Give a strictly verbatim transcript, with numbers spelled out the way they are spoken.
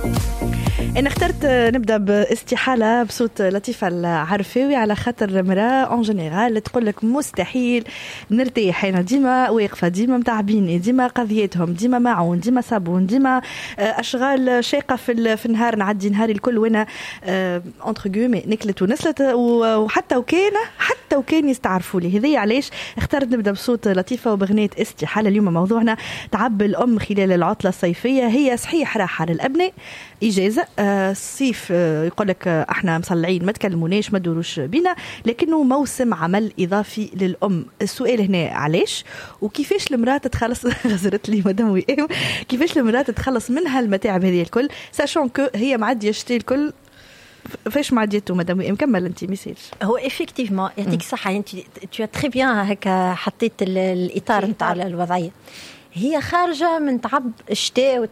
أنا اخترت نبدأ باستحالة بصوت لطيفة العرفاوي على خاطر مرأة اون جينيرال تقول لك مستحيل نرتاح. أنا ديما واقفة، ديما متعبيني، ديما قضيتهم، ديما معون، ديما صابون، ديما أشغال شاقة في في النهار، نعدي نهاري الكل وأنا انتر جومي نكلت ونسلت، وحتى وكان حتى وكان يستعرفوا لي. هذه علاش اخترت نبدأ بصوت لطيفة وبغنية استحالة. اليوم موضوعنا تعب الأم خلال العطلة الصيفية. هي صحيح راحة للأبناء، إجازة الصيف، يقول لك احنا مصلعين ما تكلموناش ما تدوروش بينا، لكنه موسم عمل إضافي للأم. السؤال هنا علاش وكيفاش المرأة تتخلص غزرت لي مدام وئام كيفاش المرأة تتخلص من هالمتاعب هذه الكل، ساشون كو هي معدية شتي الكل. فاش معديته مدام وئام؟ كمل انت ميساج. هو افكتيفمون يعطيك الصحة، انت تو تري بيان هكا حطيت الإطار نتاع الوضعية. هي خارجة من تعب الشتاء